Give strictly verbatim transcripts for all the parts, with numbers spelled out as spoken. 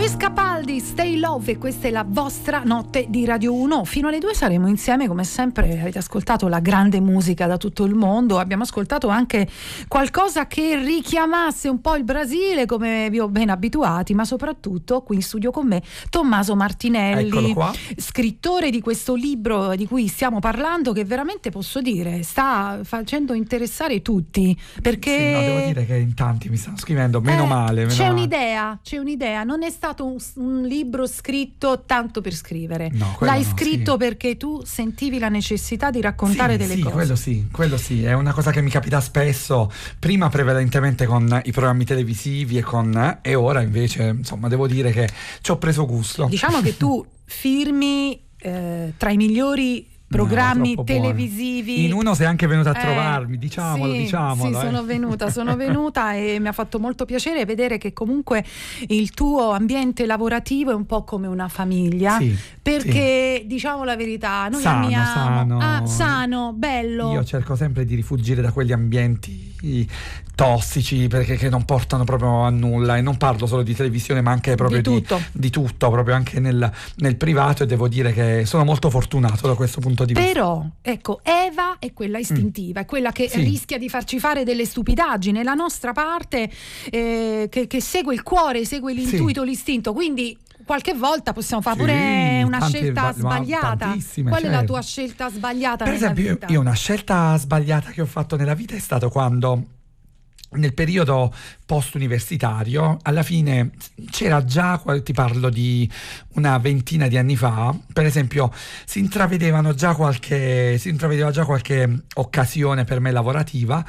Capaldi, Stay Love, e questa è la vostra notte di Radio uno. Fino alle due saremo insieme come sempre. Avete ascoltato la grande musica da tutto il mondo, abbiamo ascoltato anche qualcosa che richiamasse un po' il Brasile come vi ho ben abituati, ma soprattutto qui in studio con me Tommaso Martinelli, scrittore di questo libro di cui stiamo parlando, che veramente posso dire sta facendo interessare tutti, perché sì, no, devo dire che in tanti mi stanno scrivendo, meno eh, male meno c'è male. un'idea, c'è un'idea, non è stato un, un libro scritto tanto per scrivere, no, l'hai no, scritto sì. perché tu sentivi la necessità di raccontare sì, delle sì, cose. quello sì, quello sì, è una cosa che mi capita spesso, prima prevalentemente con i programmi televisivi e con e ora invece, insomma, devo dire che ci ho preso gusto. Diciamo che tu firmi eh, tra i migliori programmi no, televisivi. In uno sei anche venuta a eh, trovarmi, diciamolo, sì, diciamolo. Sì, eh. sono venuta, sono venuta e mi ha fatto molto piacere vedere che comunque il tuo ambiente lavorativo è un po' come una famiglia, sì, perché sì. diciamo la verità, noi sano, amiamo sano. Ah, sano, bello. Io cerco sempre di rifugire da quegli ambienti tossici, perché che non portano proprio a nulla, e non parlo solo di televisione ma anche proprio di tutto, di, di tutto proprio anche nel, nel privato, e devo dire che sono molto fortunato da questo punto di vista. Però ecco, Eva è quella istintiva, mm. è quella che sì. rischia di farci fare delle stupidaggini, la nostra parte eh, che, che segue il cuore, segue l'intuito, sì. l'istinto, quindi qualche volta possiamo fare sì, pure una tante, scelta sbagliata. Qual certo. è la tua scelta sbagliata? Per nella esempio vita? Io, io una scelta sbagliata che ho fatto nella vita è stato quando nel periodo post-universitario, alla fine c'era già, ti parlo di una ventina di anni fa, per esempio si intravedevano già qualche si intravedeva già qualche occasione per me lavorativa.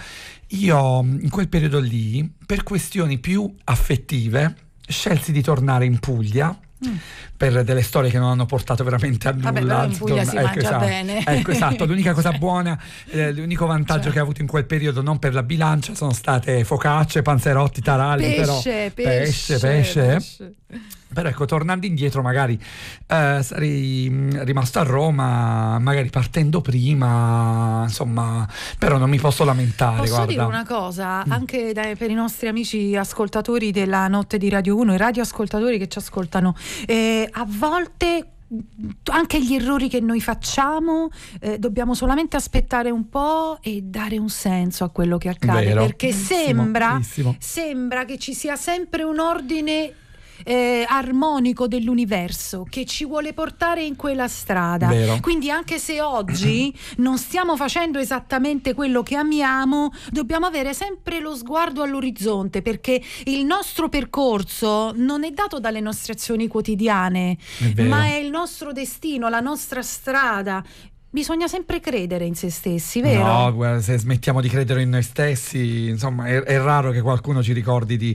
Io in quel periodo lì, per questioni più affettive, scelsi di tornare in Puglia. Mm. Per delle storie che non hanno portato veramente a nulla. Vabbè, però in Puglia si ecco, mangia esatto, bene. Ecco, esatto, l'unica cosa buona, eh, l'unico vantaggio cioè. che ho avuto in quel periodo, non per la bilancia, sono state focacce, panzerotti, taralli, pesce, però pesce, pesce, pesce. pesce. Però ecco, tornando indietro, magari eh, sarei rimasto a Roma, magari partendo prima, insomma, però non mi posso lamentare. Posso guarda. dire una cosa, mm. anche dai, per i nostri amici ascoltatori della notte di Radio uno, i radioascoltatori che ci ascoltano, eh, a volte anche gli errori che noi facciamo eh, dobbiamo solamente aspettare un po' e dare un senso a quello che accade. Vero. Perché Bellissimo, sembra, bellissimo. sembra che ci sia sempre un ordine Eh, armonico dell'universo che ci vuole portare in quella strada. Vero. Quindi anche se oggi non stiamo facendo esattamente quello che amiamo, dobbiamo avere sempre lo sguardo all'orizzonte, perché il nostro percorso non è dato dalle nostre azioni quotidiane, è ma è il nostro destino, la nostra strada. Bisogna sempre credere in se stessi, vero? No, guarda, se smettiamo di credere in noi stessi, insomma, è, è raro che qualcuno ci ricordi di,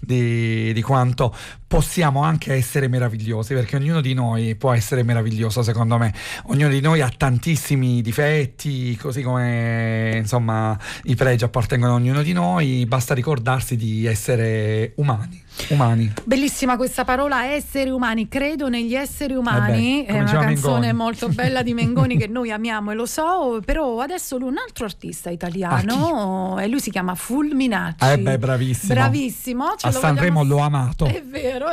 di, di quanto possiamo anche essere meravigliosi, perché ognuno di noi può essere meraviglioso, secondo me. Ognuno di noi ha tantissimi difetti, così come, insomma, i pregi appartengono a ognuno di noi, basta ricordarsi di essere umani. Umani. Bellissima questa parola, esseri umani. Credo negli esseri umani. Eh beh, è una canzone Mengoni. molto bella di Mengoni che noi amiamo e lo so. Però adesso lui, un altro artista italiano, e lui si chiama Fulminacci. Eh beh, bravissimo. Bravissimo. A Sanremo l'ho amato. È vero.